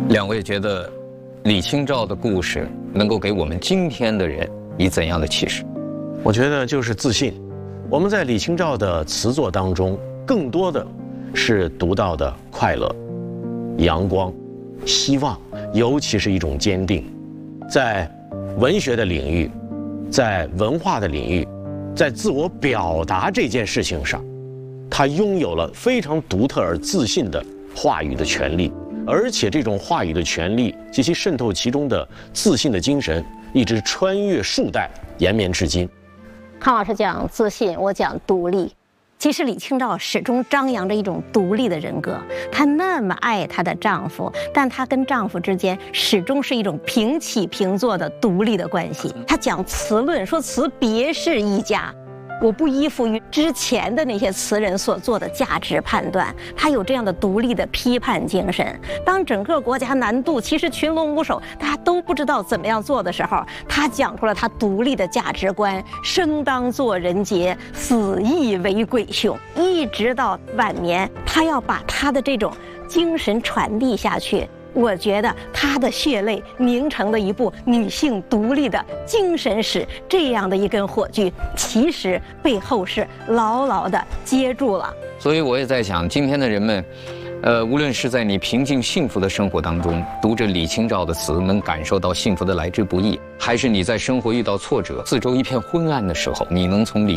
两位觉得李清照的故事能够给我们今天的人以怎样的启示？ 我觉得就是自信。我们在李清照的词作当中，更多的是读到的快乐、阳光、希望，尤其是一种坚定。在文学的领域，在文化的领域，在自我表达这件事情上，他拥有了非常独特而自信的话语的权利，而且这种话语的权利及其渗透其中的自信的精神，一直穿越数代，延绵至今。 康老师讲自信，我讲独立。其实李清照始终张扬着一种独立的人格，她那么爱她的丈夫，但她跟丈夫之间始终是一种平起平坐的独立的关系。她讲词论，说词别是一家，我不依附于之前的那些词人所做的价值判断，他有这样的独立的批判精神。当整个国家难度其实群龙无首，大家都不知道怎么样做的时候，他讲出了他独立的价值观：生当作人杰，死亦为鬼雄。一直到晚年，他要把他的这种精神传递下去。我觉得她的血泪凝成的一部女性独立的精神史，这样的一根火炬，其实被后世牢牢地接住了。 所以我也在想，今天的人们，无论是在你平静幸福的生活当中，读着李清照的词，能感受到幸福的来之不易，还是你在生活遇到挫折、四周一片昏暗的时候，你能从李